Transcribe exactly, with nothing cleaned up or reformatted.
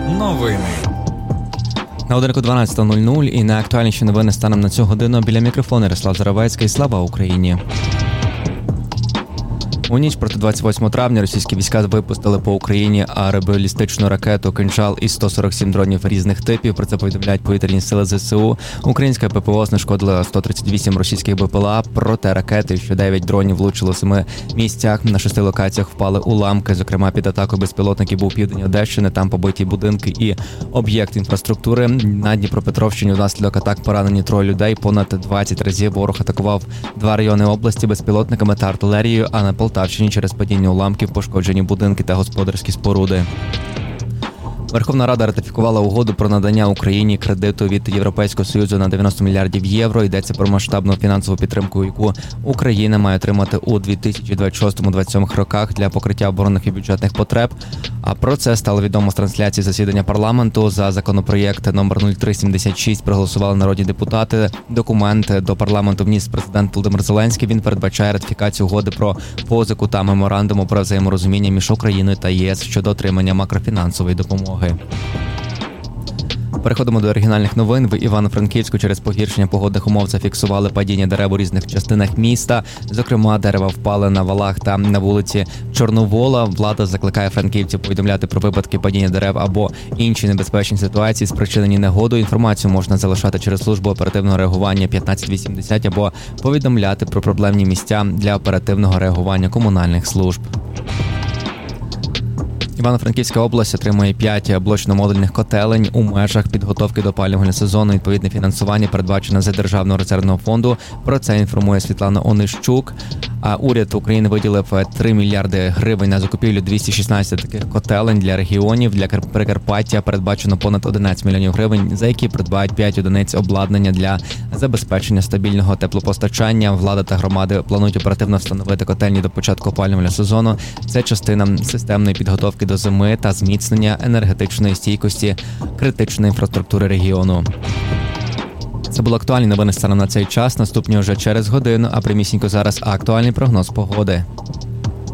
Новини. На годинку дванадцята нуль нуль і найактуальніші новини станом на цю годину. Біля мікрофону Ярослав Заровецький. Слава Україні! У ніч проти двадцять восьмого травня російські війська випустили по Україні аеробалістичну ракету «Кинжал» із сто сорок сім дронів різних типів. Про це повідомляють повітряні сили ЗСУ. Українська ППО знешкодила сто тридцять вісім російських БПЛА, проте ракети, що дев'ять дронів влучили у семи місцях. На шести локаціях впали уламки. Зокрема, під атакою безпілотників був південь Одещини. Там побиті будинки і об'єкт інфраструктури. На Дніпропетровщині внаслідок атак поранені троє людей. Понад двадцять разів ворог атакував два райони області безпілотниками та артилерією, а на Полтавщині через падіння уламків пошкоджені будинки та господарські споруди. Верховна Рада ратифікувала угоду про надання Україні кредиту від Європейського Союзу на дев'яносто мільярдів євро. Йдеться про масштабну фінансову підтримку, яку Україна має отримати у дві тисячі двадцять шостому - двадцять сьомому роках для покриття оборонних і бюджетних потреб. А про це стало відомо з трансляції засідання парламенту. За законопроєкт номер нуль три сімдесят шість проголосували народні депутати. Документ до парламенту вніс президент Володимир Зеленський. Він передбачає ратифікацію угоди про позику та меморандуму про взаєморозуміння між Україною та ЄС щодо отримання макрофінансової допомоги. Переходимо до оригінальних новин. В Івано-Франківську через погіршення погодних умов зафіксували падіння дерев у різних частинах міста. Зокрема, дерева впали на валах та на вулиці Чорновола. Влада закликає франківців повідомляти про випадки падіння дерев або інші небезпечні ситуації, спричинені негодою. Інформацію можна залишати через службу оперативного реагування п'ятнадцять вісімдесят або повідомляти про проблемні місця для оперативного реагування комунальних служб. Івано-Франківська область отримує п'ять блочно-модульних котелень у межах підготовки до опалювального сезону. Відповідне фінансування передбачено з Державного резервного фонду. Про це інформує Світлана Онищук. А уряд України виділив три мільярди гривень на закупівлю двісті шістнадцять таких котелень для регіонів. Для Прикарпаття передбачено понад одинадцять мільйонів гривень, за які придбають п'ять одиниць обладнання для забезпечення стабільного теплопостачання. Влада та громади планують оперативно встановити котельні до початку опалювального сезону. Це частина системної підготовки до зими та зміцнення енергетичної стійкості критичної інфраструктури регіону. Це були актуальні новини станом на цей час. Наступні вже через годину, а прямісінько зараз актуальний прогноз погоди.